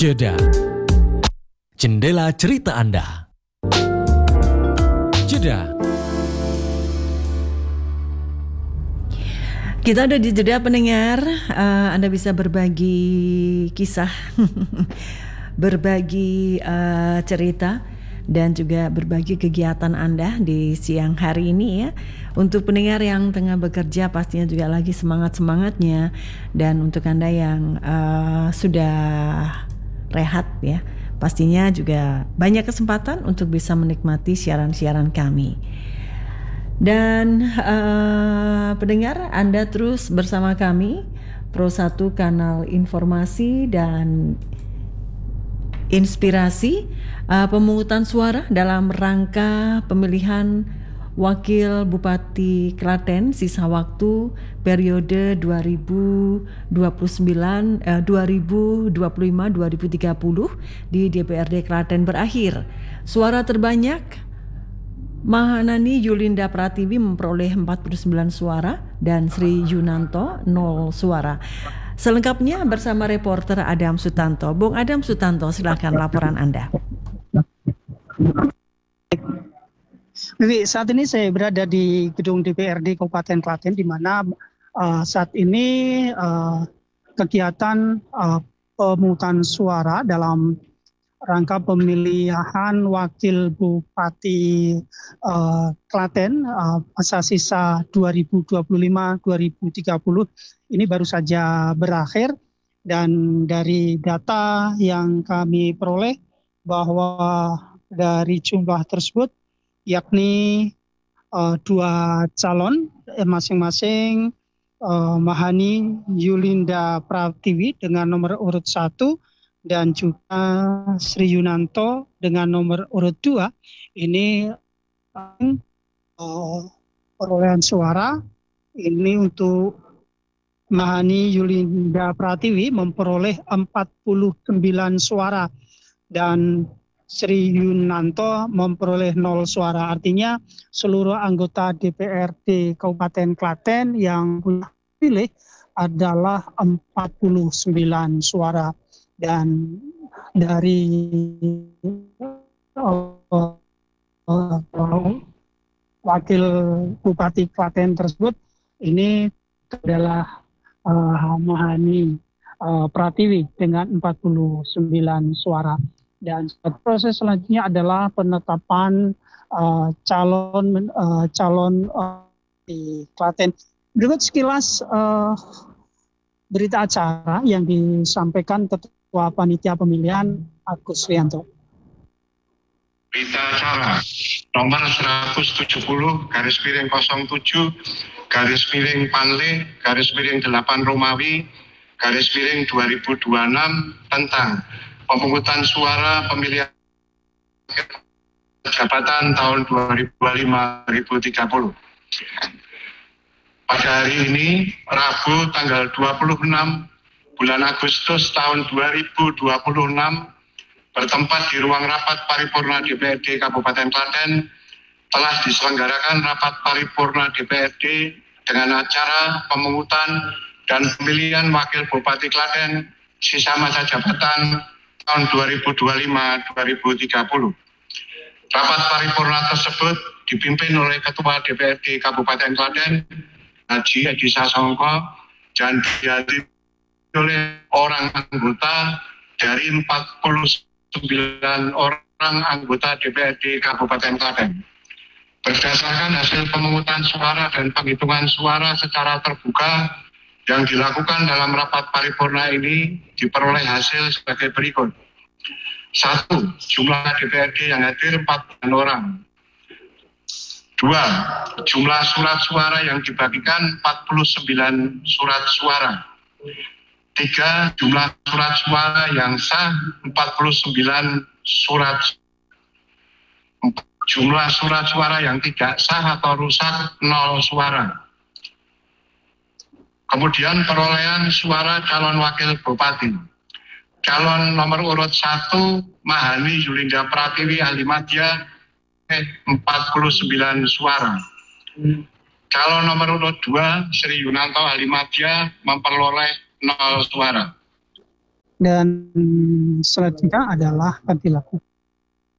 Jeda. Jendela cerita Anda. Jeda. Kita ada di jeda pendengar. Anda bisa berbagi kisah, berbagi cerita, dan juga berbagi kegiatan Anda di siang hari ini ya. Untuk pendengar yang tengah bekerja pastinya juga lagi semangat-semangatnya. Dan untuk Anda yang sudah rehat ya, pastinya juga banyak kesempatan untuk bisa menikmati siaran-siaran kami. Dan pendengar, Anda terus bersama kami Pro 1 Kanal Informasi dan Inspirasi, pemungutan suara dalam rangka pemilihan Wakil Bupati Klaten sisa waktu periode 2025-2030 di DPRD Klaten berakhir. Suara terbanyak Mahanani Yulinda Pratiwi memperoleh 49 suara dan Sri Yunanto 0 suara. Selengkapnya bersama reporter Adam Sutanto. Bung Adam Sutanto, silakan laporan Anda. Jadi saat ini saya berada di gedung DPRD Kabupaten Klaten, di mana saat ini kegiatan pemungutan suara dalam rangka pemilihan Wakil Bupati Klaten masa sisa 2025-2030 ini baru saja berakhir. Dan dari data yang kami peroleh bahwa dari jumlah tersebut yakni dua calon masing-masing Mahani Yulinda Pratiwi dengan nomor urut 1 dan juga Sri Yunanto dengan nomor urut 2. Ini perolehan suara ini untuk Mahani Yulinda Pratiwi memperoleh 49 suara dan Sri Yunanto memperoleh 0 suara. Artinya seluruh anggota DPRD Kabupaten Klaten yang pilih adalah 49 suara. Dan dari Wakil Bupati Klaten tersebut ini adalah Mahani Pratiwi dengan 49 suara. Dan proses selanjutnya adalah penetapan calon di Klaten. Berikut sekilas berita acara yang disampaikan Ketua Panitia Pemilihan Agus Rianto. Berita acara nomor 170 /07 Panle /8 Romawi /2026 tentang pemungutan suara pemilihan jabatan tahun 2025-2030. Pada hari ini, Rabu tanggal 26 bulan Agustus tahun 2026, bertempat di ruang rapat paripurna DPRD Kabupaten Klaten, telah diselenggarakan rapat paripurna DPRD dengan acara pemungutan dan pemilihan Wakil Bupati Klaten sisa masa jabatan tahun 2025-2030. Rapat paripurna tersebut dipimpin oleh Ketua DPRD Kabupaten Klaten, Haji Edi Sasongko, dan dihadiri oleh orang anggota dari 49 orang anggota DPRD Kabupaten Klaten. Berdasarkan hasil pemungutan suara dan penghitungan suara secara terbuka yang dilakukan dalam rapat paripurna ini, diperoleh hasil sebagai berikut. 1. Jumlah DPRD yang hadir 4 orang. 2. Jumlah surat suara yang dibagikan 49 surat suara. 3. Jumlah surat suara yang sah 49 surat. 4. Jumlah surat suara yang tidak sah atau rusak 0 suara. Kemudian perolehan suara calon wakil bupati. Calon nomor urut 1 Mahani Yulinda Pratiwi Alimadya 49 suara. Calon nomor urut 2 Sri Yunanto Alimadya memperoleh 0 suara. Dan selanjutnya adalah akan dilakukan